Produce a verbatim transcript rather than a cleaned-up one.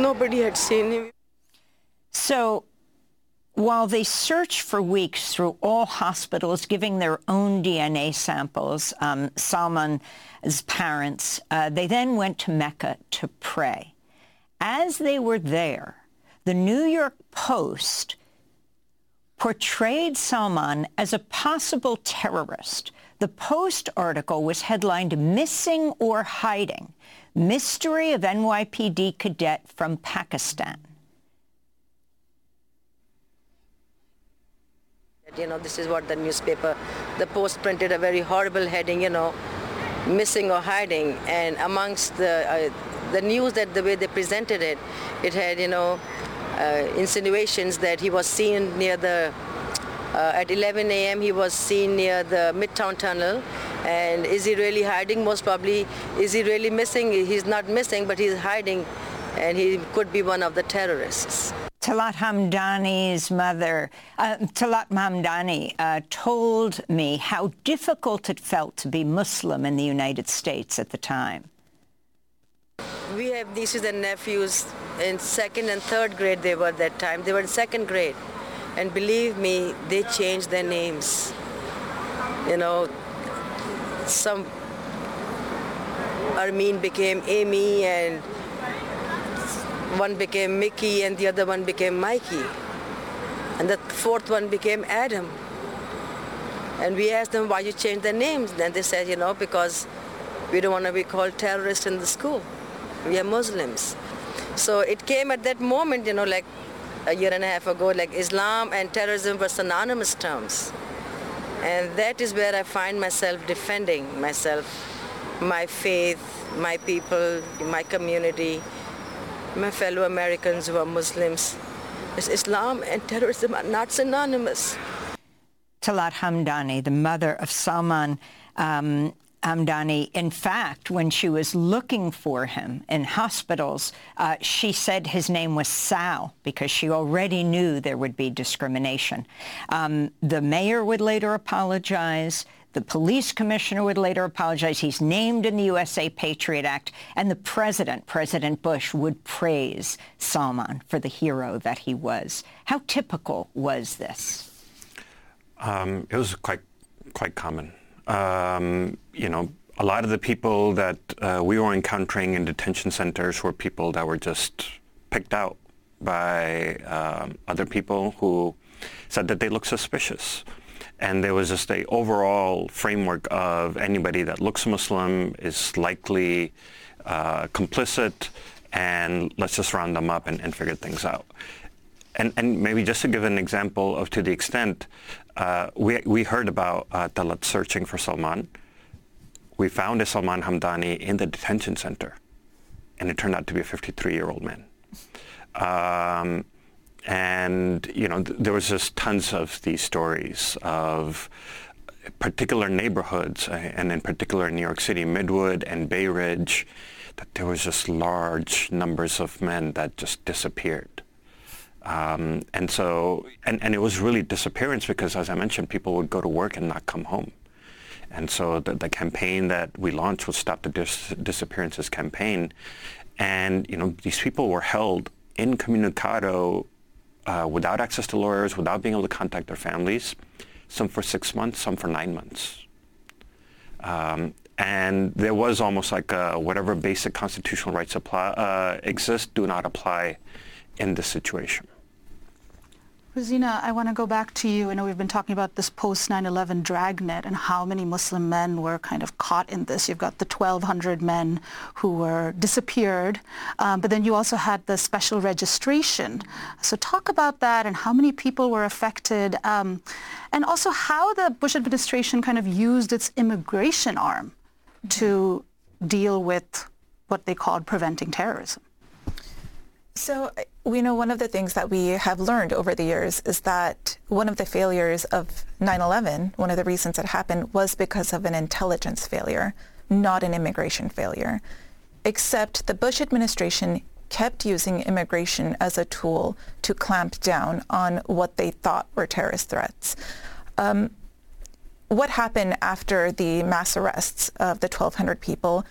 Nobody had seen him. So while they searched for weeks through all hospitals, giving their own D N A samples, um, Salman's parents, uh, they then went to Mecca to pray. As they were there, the New York Post portrayed Salman as a possible terrorist. The Post article was headlined, "Missing or Hiding, Mystery of N Y P D Cadet from Pakistan." You know, this is what the newspaper, the Post printed a very horrible heading, you know, "Missing or Hiding." And amongst the, uh, the news, that the way they presented it, it had, you know, uh, insinuations that he was seen near the, uh, at eleven a m he was seen near the Midtown Tunnel. And is he really hiding? Most probably, is he really missing? He's not missing, but he's hiding, and he could be one of the terrorists. Talat Hamdani's mother, uh, Talat Hamdani, uh, told me how difficult it felt to be Muslim in the United States at the time. We have nieces and nephews in second and third grade. They were at that time. They were in second grade. And believe me, they changed their names. You know, some Armin became Amy, and one became Mickey, and the other one became Mikey. And the fourth one became Adam. And we asked them, why you changed their names? Then they said, you know, because we don't want to be called terrorists in the school. We are Muslims. So it came at that moment, you know, like a year and a half ago, like Islam and terrorism were synonymous terms. And that is where I find myself defending myself, my faith, my people, my community, my fellow Americans who are Muslims. Islam and terrorism are not synonymous. Talat Hamdani, the mother of Salman um, Hamdani, in fact, when she was looking for him in hospitals, uh, she said his name was Sal because she already knew there would be discrimination. Um, the mayor would later apologize. The police commissioner would later apologize. He's named in the U S A Patriot Act. And the president, President Bush, would praise Salman for the hero that he was. How typical was this? Um, it was quite, quite common. Um, you know, a lot of the people that uh, we were encountering in detention centers were people that were just picked out by um, other people who said that they looked suspicious. And there was just a overall framework of anybody that looks Muslim is likely uh, complicit, and let's just round them up and, and figure things out. And, and maybe just to give an example of to the extent, uh, we, we heard about uh, Talat searching for Salman. We found a Salman Hamdani in the detention center, and it turned out to be a fifty-three-year-old man. Um, and, you know, th there was just tons of these stories of particular neighborhoods, uh, and in particular in New York City, Midwood and Bay Ridge, that there was just large numbers of men that just disappeared. Um, and so, and, and it was really disappearance because, as I mentioned, people would go to work and not come home. And so the, the campaign that we launched was Stop the Dis Disappearances campaign. And, you know, these people were held incommunicado uh, without access to lawyers, without being able to contact their families, some for six months, some for nine months. Um, and there was almost like a, whatever basic constitutional rights apply, uh, exist do not apply in this situation. Rosina, I want to go back to you. I know we've been talking about this post nine eleven dragnet and how many Muslim men were kind of caught in this. You've got the twelve hundred men who were disappeared, um, but then you also had the special registration. So talk about that and how many people were affected, um, and also how the Bush administration kind of used its immigration arm to deal with what they called preventing terrorism. So, we know one of the things that we have learned over the years is that one of the failures of nine eleven, one of the reasons it happened, was because of an intelligence failure, not an immigration failure. Except the Bush administration kept using immigration as a tool to clamp down on what they thought were terrorist threats. Um, What happened after the mass arrests of the twelve hundred people